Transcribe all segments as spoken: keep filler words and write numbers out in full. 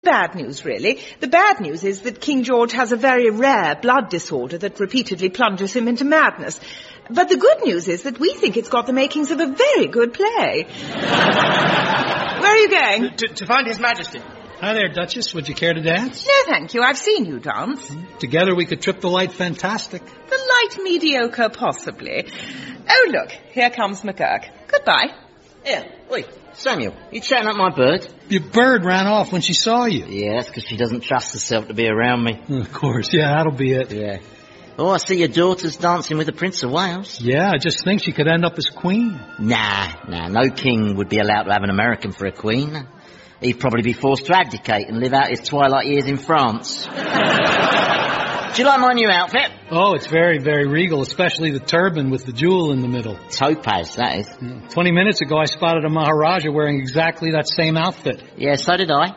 Bad news, really. The bad news is that King George has a very rare blood disorder that repeatedly plunges him into madness. But the good news is that we think it's got the makings of a very good play. Where are you going? To, to find His Majesty. Hi there, Duchess. Would you care to dance? No, thank you. I've seen you dance. Together we could trip the light fantastic. The light mediocre, possibly. Oh, look. Here comes McGurk. Goodbye. Yeah, oi, Samuel, you chatting up my bird? Your bird ran off when she saw you. Yeah, that's because she doesn't trust herself to be around me. Of course, yeah, that'll be it. Yeah. Oh, I see your daughter's dancing with the Prince of Wales. Yeah, I just think she could end up as queen. Nah, nah, no king would be allowed to have an American for a queen. He'd probably be forced to abdicate and live out his twilight years in France. Do you like my new outfit? Oh, it's very, very regal, especially the turban with the jewel in the middle. Topaz, that is. Yeah. Twenty minutes ago, I spotted a Maharaja wearing exactly that same outfit. Yeah, so did I.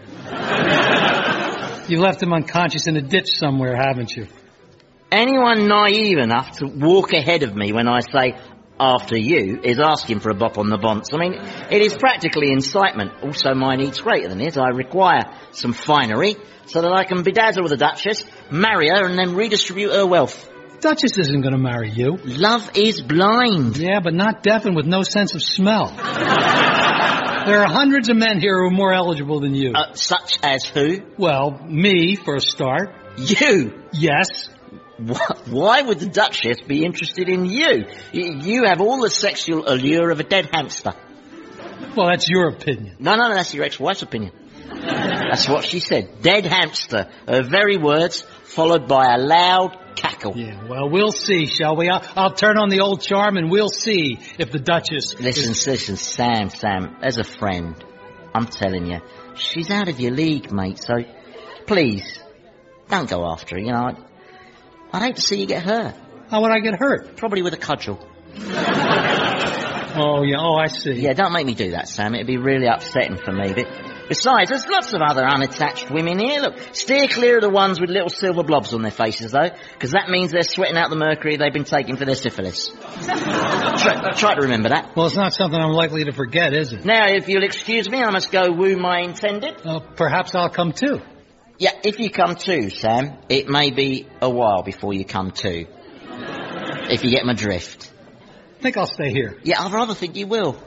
You left him unconscious in a ditch somewhere, haven't you? Anyone naive enough to walk ahead of me when I say, after you, is asking for a bop on the bonce. I mean, it is practically incitement. Also, mine eats greater than his. I require some finery so that I can bedazzle the Duchess, marry her, and then redistribute her wealth. Duchess isn't going to marry you. Love is blind. Yeah, but not deaf and with no sense of smell. There are hundreds of men here who are more eligible than you. Uh, such as who? Well, me, for a start. You? Yes. Why would the Duchess be interested in you? You have all the sexual allure of a dead hamster. Well, that's your opinion. No, no, no, that's your ex-wife's opinion. That's what she said. Dead hamster. Her very words, followed by a loud cackle. Yeah, well, we'll see, shall we? I'll, I'll turn on the old charm and we'll see if the Duchess... Listen, is... listen, Sam, Sam, as a friend, I'm telling you, she's out of your league, mate, so please, don't go after her, you know. I'd hate to see you get hurt. How would I get hurt? Probably with a cudgel. Oh, yeah, oh, I see. Yeah, don't make me do that, Sam. It'd be really upsetting for me. But besides, there's lots of other unattached women here. Look, steer clear of the ones with little silver blobs on their faces, though, because that means they're sweating out the mercury they've been taking for their syphilis. try, try to remember that. Well, it's not something I'm likely to forget, is it? Now, if you'll excuse me, I must go woo my intended. Uh, perhaps I'll come too. Yeah, if you come too, Sam, it may be a while before you come too. If you get my drift. I think I'll stay here. Yeah, I'd rather think you will.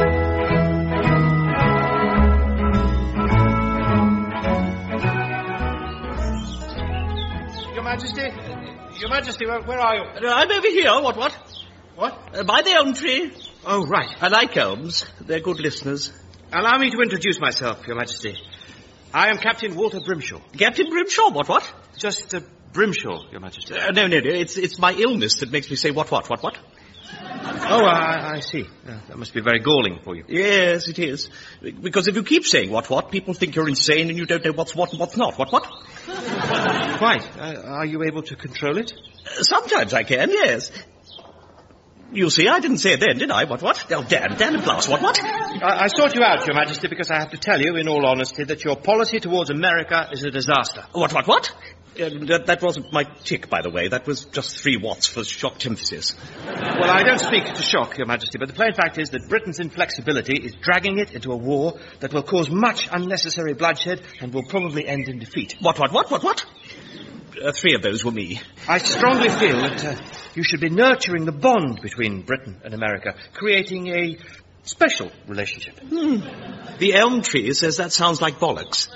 Your Majesty? Your Majesty, where, where are you? Uh, I'm over here. What, what? What? Uh, by the elm tree. Oh, right. I like elms. They're good listeners. Allow me to introduce myself, Your Majesty. I am Captain Walter Brimshaw. Captain Brimshaw, what, what? Just uh, Brimshaw, Your Majesty. Uh, no, no, no. It's, it's my illness that makes me say what, what, what, what? Oh, I, I see. Uh, that must be very galling for you. Yes, it is. Because if you keep saying what, what, people think you're insane and you don't know what's what and what's not. What, what? Quite. Uh, are you able to control it? Uh, sometimes I can, yes. You see, I didn't say it then, did I? What, what? Oh, damn, damn it, Glass. What, what? I, I sought you out, Your Majesty, because I have to tell you, in all honesty, that your policy towards America is a disaster. What, what, what? Uh, that, that wasn't my tick, by the way. That was just three watts for shocked emphasis. Well, I don't speak to shock, Your Majesty, but the plain fact is that Britain's inflexibility is dragging it into a war that will cause much unnecessary bloodshed and will probably end in defeat. What, what, what, what, what? Uh, three of those were me. I strongly feel that uh, you should be nurturing the bond between Britain and America, creating a special relationship. Hmm. The elm tree says that sounds like bollocks.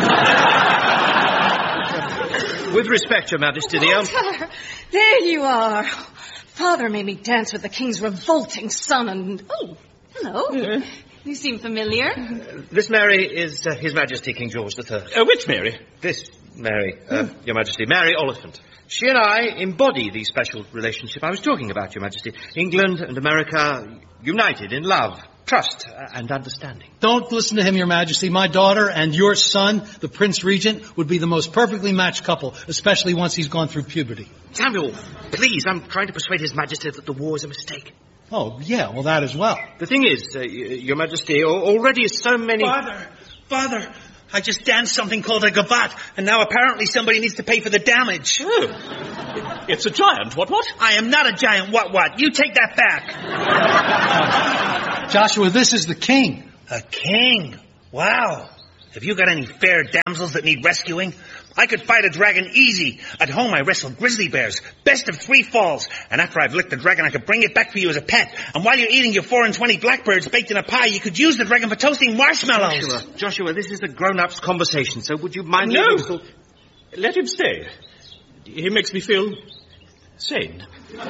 With respect, Your Majesty, the elm... Father, there you are. Father made me dance with the king's revolting son and... Oh, hello. Yeah. You seem familiar. Uh, this Mary is uh, His Majesty King George the Third. Uh, which Mary? This Mary, uh, Your Majesty, Mary Oliphant. She and I embody the special relationship I was talking about, Your Majesty. England and America united in love, trust, uh, and understanding. Don't listen to him, Your Majesty. My daughter and your son, the Prince Regent, would be the most perfectly matched couple, especially once he's gone through puberty. Samuel, please, I'm trying to persuade His Majesty that the war is a mistake. Oh, yeah, well, that as well. The thing is, uh, Your Majesty, already so many... Father, Father, I just danced something called a gavotte, and now apparently somebody needs to pay for the damage. Oh. It's a giant, what, what? I am not a giant, what, what? You take that back. Uh, Joshua, this is the king. A king? Wow. Have you got any fair damsels that need rescuing? I could fight a dragon easy. At home I wrestle grizzly bears. Best of three falls. And after I've licked the dragon, I could bring it back for you as a pet. And while you're eating your four and twenty blackbirds baked in a pie, you could use the dragon for toasting marshmallows. Joshua, Joshua, this is a grown-up's conversation, so would you mind... No. leaving- Let him stay. He makes me feel sane.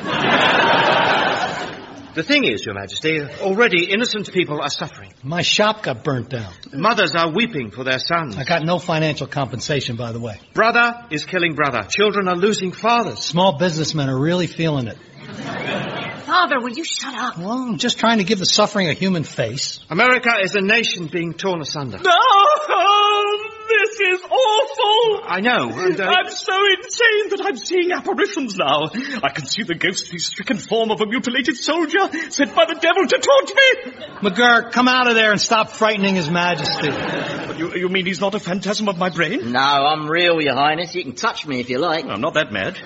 The thing is, Your Majesty, already innocent people are suffering. My shop got burnt down. Mothers are weeping for their sons. I got no financial compensation, by the way. Brother is killing brother. Children are losing fathers. Small businessmen are really feeling it. Father, will you shut up? Well, I'm just trying to give the suffering a human face. America is a nation being torn asunder. Oh, this is awful! I know. And, uh, I'm so insane that I'm seeing apparitions now. I can see the ghostly stricken form of a mutilated soldier sent by the devil to taunt me. McGurk, come out of there and stop frightening His Majesty. But you, you mean he's not a phantasm of my brain? No, I'm real, Your Highness. You can touch me if you like. I'm not that mad.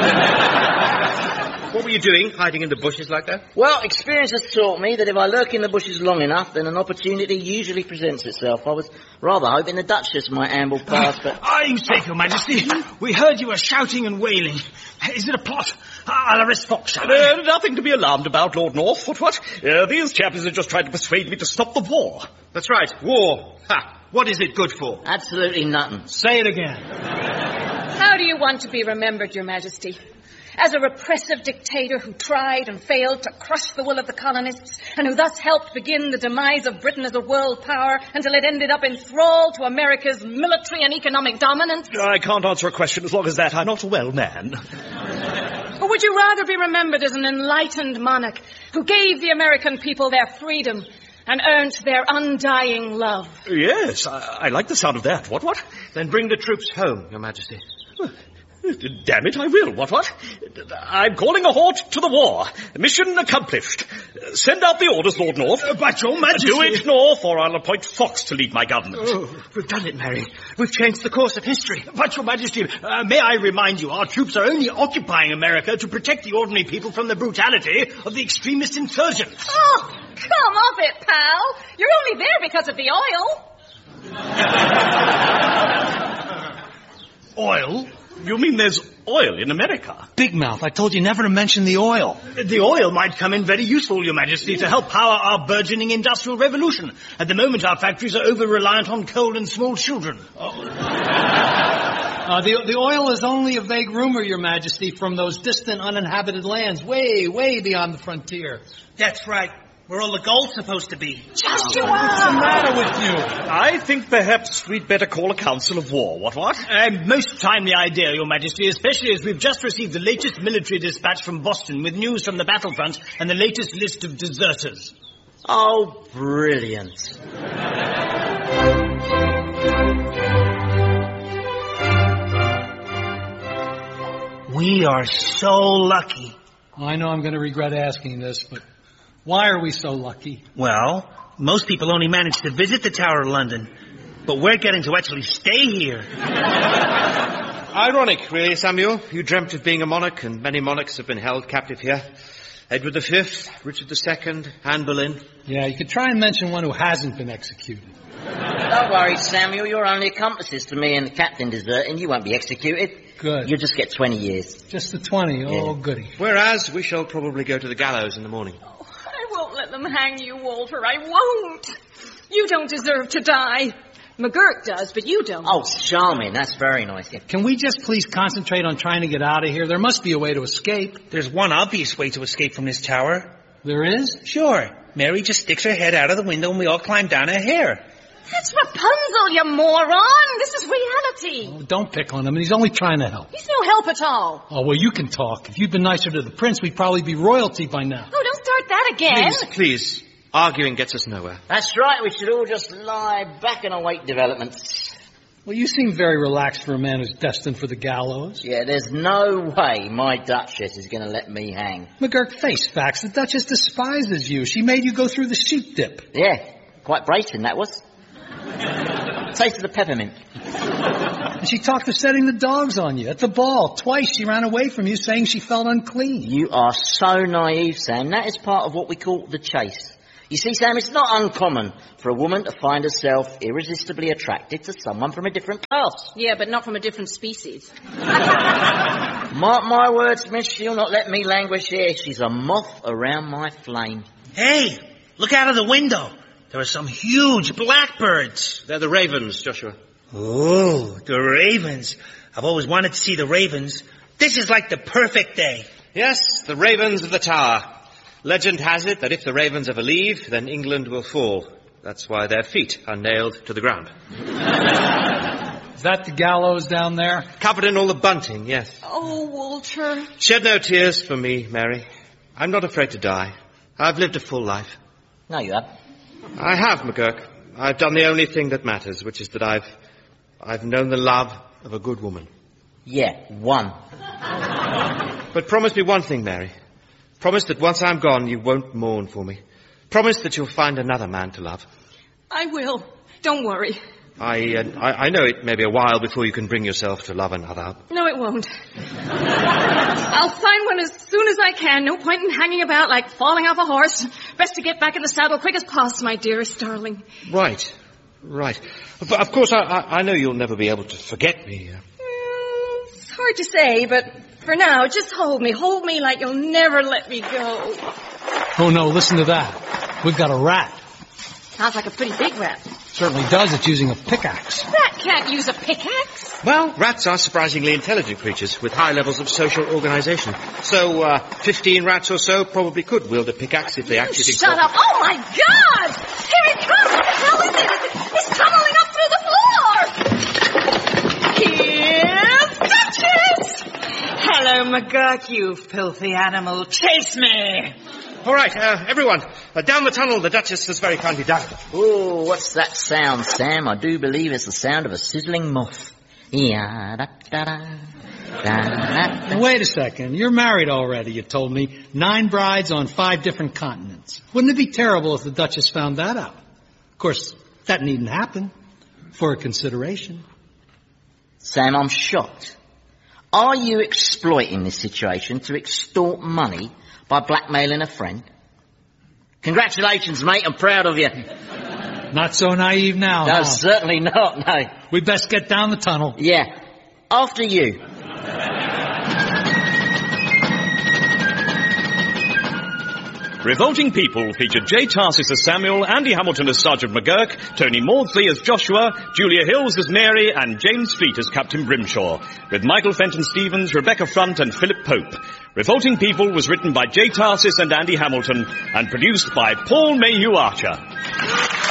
what were you doing, hiding in the bushes like that? Well, experience has taught me that if I lurk in the bushes long enough, then an opportunity usually presents itself. I was rather hoping the Duchess might amble past, but... Are you safe, Your Majesty? We heard you were shouting and wailing. Is it a plot? I'll arrest Fox, shall I? Uh, nothing to be alarmed about, Lord North. What, what? Uh, these chaps are just trying to persuade me to stop the war. That's right, war. Ha! What is it good for? Absolutely nothing. Say it again. How do you want to be remembered, Your Majesty? As a repressive dictator who tried and failed to crush the will of the colonists, and who thus helped begin the demise of Britain as a world power until it ended up in thrall to America's military and economic dominance? I can't answer a question as long as that. I'm not a well man. Or would you rather be remembered as an enlightened monarch who gave the American people their freedom and earned their undying love? Yes, I, I like the sound of that. What, what? Then bring the troops home, Your Majesty. Damn it, I will. What, what? I'm calling a halt to the war. Mission accomplished. Send out the orders, Lord North. Uh, but, Your Majesty... Do it, North, or I'll appoint Fox to lead my government. Oh, we've done it, Mary. We've changed the course of history. But, Your Majesty, uh, may I remind you, our troops are only occupying America to protect the ordinary people from the brutality of the extremist insurgents. Oh, come off it, pal. You're only there because of the oil. Oil? You mean there's oil in America? Big mouth, I told you never to mention the oil. The oil might come in very useful, Your Majesty, to help power our burgeoning industrial revolution. At the moment, our factories are over-reliant on coal and small children. Oh. Uh, the, the oil is only a vague rumor, Your Majesty, from those distant uninhabited lands way, way beyond the frontier. That's right. Where all the gold's supposed to be. Joshua! What's the matter with you? I think perhaps we'd better call a council of war. What, what? A most timely idea, Your Majesty, especially as we've just received the latest military dispatch from Boston with news from the battlefront and the latest list of deserters. Oh, brilliant. We are so lucky. I know I'm going to regret asking this, but why are we so lucky? Well, most people only manage to visit the Tower of London, but we're getting to actually stay here. Ironic, really, Samuel. You dreamt of being a monarch, and many monarchs have been held captive here. Edward the Fifth, Richard the Second, Anne Boleyn. Yeah, you could try and mention one who hasn't been executed. Don't worry, Samuel. You're only accomplices to me and the captain deserting. You won't be executed. Good. You'll just get twenty years. Just the twenty. Oh, Yeah. goody. Whereas we shall probably go to the gallows in the morning. Oh, I won't let them hang you, Walter. I won't. You don't deserve to die. McGurk does, but you don't. Oh, charming. That's very nice. Can we just please concentrate on trying to get out of here? There must be a way to escape. There's one obvious way to escape from this tower. There is? Sure. Mary just sticks her head out of the window and we all climb down her hair. That's Rapunzel, you moron. This is reality. Oh, don't pick on him. He's only trying to help. He's no help at all. Oh, well, you can talk. If you'd been nicer to the prince, we'd probably be royalty by now. Oh, don't start that again. Please, please. Arguing gets us nowhere. That's right. We should all just lie back and await developments. Well, you seem very relaxed for a man who's destined for the gallows. Yeah, there's no way my Duchess is going to let me hang. McGurk, face facts. The Duchess despises you. She made you go through the sheep dip. Yeah, quite bracing that was. Taste of the peppermint. And she talked of setting the dogs on you. At the ball, twice she ran away from you saying she felt unclean. You are so naive, Sam. That is part of what we call the chase. You see, Sam, it's not uncommon for a woman to find herself irresistibly attracted to someone from a different class. Yeah, but not from a different species. Mark my words, miss, she'll not let me languish here. She's a moth around my flame. Hey, look out of the window. There are some huge blackbirds. They're the ravens, Joshua. Oh, the ravens. I've always wanted to see the ravens. This is like the perfect day. Yes, the ravens of the tower. Legend has it that if the ravens ever leave, then England will fall. That's why their feet are nailed to the ground. Is that the gallows down there? Covered in all the bunting, yes. Oh, Walter. Shed no tears for me, Mary. I'm not afraid to die. I've lived a full life. No, you haven't. I have, McGurk. I've done the only thing that matters, which is that I've... I've known the love of a good woman. Yeah, one. But promise me one thing, Mary. Promise that once I'm gone, you won't mourn for me. Promise that you'll find another man to love. I will. Don't worry. I, uh, I I know it may be a while before you can bring yourself to love another. No, it won't. I'll find one as soon as I can. No point in hanging about like falling off a horse. Best to get back in the saddle quick as possible, my dearest darling. Right, right. But of course, I, I, I know you'll never be able to forget me. Mm, it's hard to say, but for now, just hold me. Hold me like you'll never let me go. Oh, no, listen to that. We've got a rat. Sounds like a pretty big rat. Certainly does. It's using a pickaxe. Rat can't use a pickaxe. Well, rats are surprisingly intelligent creatures with high levels of social organization. So, uh, fifteen rats or so probably could wield a pickaxe if they actually... Shut up. Oh, my God! Here it comes! What the hell is it? It's tumbling up through the floor! Here's Duchess! Hello, McGurk, you filthy animal. Chase me! All right, uh, everyone, uh, down the tunnel the Duchess has very kindly dug. Oh, what's that sound, Sam? I do believe it's the sound of a sizzling moth. Yeah, da, da, da, da, da, da. Wait a second. You're married already, you told me. Nine brides on five different continents. Wouldn't it be terrible if the Duchess found that out? Of course, that needn't happen. For a consideration. Sam, I'm shocked. Are you exploiting this situation to extort money by blackmailing a friend? Congratulations, mate. I'm proud of you. Not so naive now, No, huh? certainly not, no. We best get down the tunnel. Yeah. After you. Revolting People featured Jay Tarsis as Samuel, Andy Hamilton as Sergeant McGurk, Tony Maudsley as Joshua, Julia Hills as Mary, and James Fleet as Captain Grimshaw, with Michael Fenton Stevens, Rebecca Front, and Philip Pope. Revolting People was written by Jay Tarsis and Andy Hamilton, and produced by Paul Mayhew Archer.